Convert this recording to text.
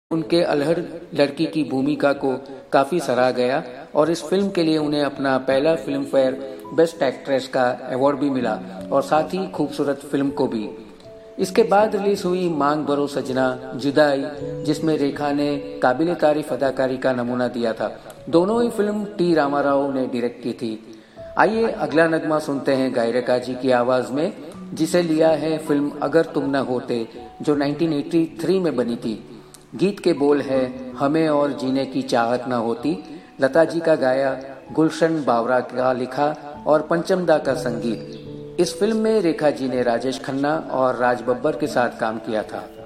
उनके अल्हड़ लड़की की भूमिका को काफ़ी सराहा गया और इस फिल्म के लिए उन्हें अपना पहला फिल्म फेयर बेस्ट एक्ट्रेस का अवार्ड भी मिला और साथ ही खूबसूरत फिल्म को भी। इसके बाद रिलीज हुई मांग भरो सजना, जुदाई, जिसमें रेखा ने काबिल तारीफ अदाकारी का नमूना दिया था। दोनों ही फिल्म टी रामाराव ने डायरेक्ट की थी। आइए अगला नगमा सुनते हैं गायरका जी की आवाज में, जिसे लिया है फिल्म अगर तुम न होते, जो 1983 में बनी थी। गीत के बोल है हमें और जीने की चाहत न होती, लता जी का गाया, गुलशन बावरा का लिखा और पंचम दा का संगीत। इस फिल्म में रेखा जी ने राजेश खन्ना और राज बब्बर के साथ काम किया था।